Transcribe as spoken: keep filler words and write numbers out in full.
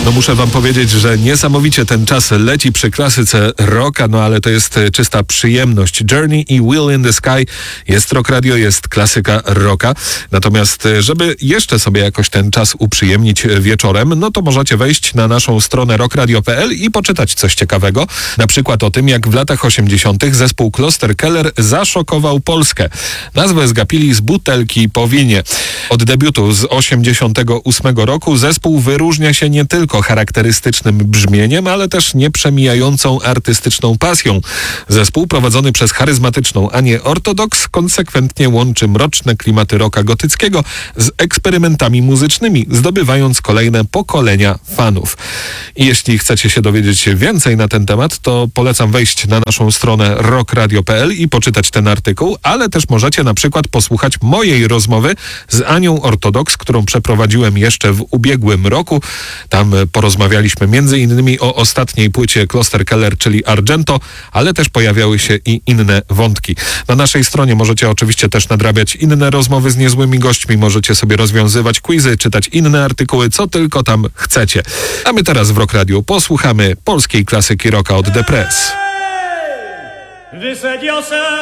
No muszę wam powiedzieć, że niesamowicie ten czas leci przy klasyce rocka, no ale to jest czysta przyjemność. Journey i Wheel in the Sky, jest Rock Radio, jest klasyka rocka. Natomiast żeby jeszcze sobie jakoś ten czas uprzyjemnić wieczorem, no to możecie wejść na naszą stronę rock radio kropka p l i poczytać coś ciekawego. Na przykład o tym, jak w latach osiemdziesiątych zespół Kloster Keller zaszokował Polskę. Nazwę zgapili z butelki po winie. Od debiutu z osiemdziesiątego ósmego roku zespół wyróżnia się nie tylko charakterystycznym brzmieniem, ale też nieprzemijającą artystyczną pasją. Zespół prowadzony przez charyzmatyczną Anię Ortodoks konsekwentnie łączy mroczne klimaty rocka gotyckiego z eksperymentami muzycznymi, zdobywając kolejne pokolenia fanów. I jeśli chcecie się dowiedzieć więcej na ten temat, to polecam wejść na naszą stronę rock radio kropka p l i poczytać ten artykuł, ale też możecie na przykład posłuchać mojej rozmowy z Anią Ortodoks, którą przeprowadziłem jeszcze w ubiegłym roku. Tam porozmawialiśmy między innymi o ostatniej płycie Kloster Keller, czyli Argento, ale też pojawiały się i inne wątki. Na naszej stronie możecie oczywiście też nadrabiać inne rozmowy z niezłymi gośćmi, możecie sobie rozwiązywać quizy, czytać inne artykuły, co tylko tam chcecie. A my teraz w Rock Radio posłuchamy polskiej klasyki rocka od The Press.